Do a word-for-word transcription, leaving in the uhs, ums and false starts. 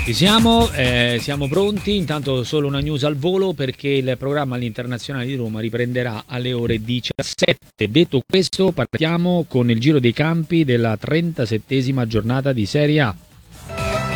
Ci siamo, eh, siamo pronti. Intanto solo una news al volo perché il programma all'Internazionale di Roma riprenderà alle ore diciassette. Detto questo, partiamo con il giro dei campi della trentasettesima giornata di Serie A.